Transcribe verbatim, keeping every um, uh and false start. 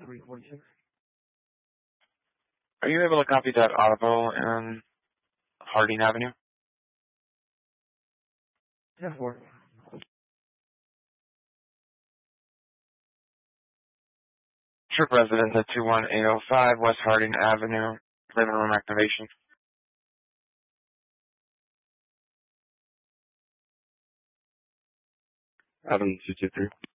three forty-six. Are you able to copy that audible in Harding Avenue? ten four. Troop residence at two one eight oh five West Harding Avenue. Living room activation. Avenue two two three.